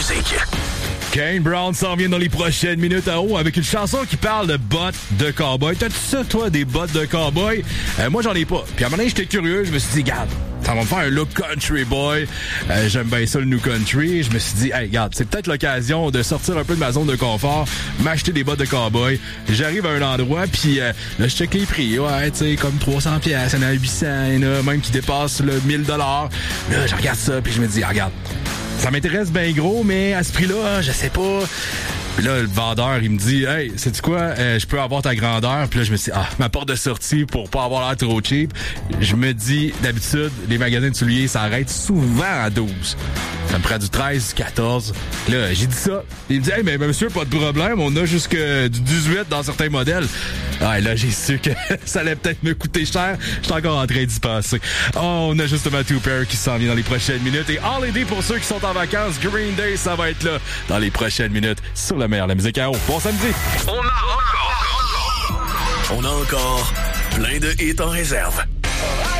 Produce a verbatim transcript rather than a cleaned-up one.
musique. Kane Brown s'en vient dans les prochaines minutes à haut avec une chanson qui parle de bottes de cowboy. T'as-tu ça, toi, des bottes de cowboy? Euh, moi, j'en ai pas. Puis à un moment donné, j'étais curieux. Je me suis dit, garde, ça va me faire un look country boy. Euh, j'aime bien ça, le new country. Je me suis dit, hey, regarde, c'est peut-être l'occasion de sortir un peu de ma zone de confort, m'acheter des bottes de cowboy. J'arrive à un endroit, puis euh, là, je check les prix. Ouais, tu sais, comme trois cents piastres, il y en a huit cents, il y en a même qui dépassent le mille dollars. Là, je regarde ça, puis je me dis, ah, regarde, ça m'intéresse bien gros, mais à ce prix-là, je sais pas. Puis là, le vendeur, il me dit, hey, sais-tu quoi, euh, je peux avoir ta grandeur. Puis là, je me suis dit, ah, ma porte de sortie pour pas avoir l'air trop cheap. Je me dis, d'habitude, les magasins de souliers s'arrêtent souvent à douze. Ça me prend du treize, du quatorze. Là, j'ai dit ça. Il me dit, hey, mais monsieur, pas de problème, on a jusque du dix-huit dans certains modèles. Ah, là, j'ai su que ça allait peut-être me coûter cher. Je suis encore en train d'y passer. Oh, on a justement Two Pair qui s'en vient dans les prochaines minutes. Et Holiday pour ceux qui sont en vacances. Green Day, ça va être là dans les prochaines minutes sur la meilleure, la musique à haut. Bon samedi. On a encore, on a encore plein de hits en réserve.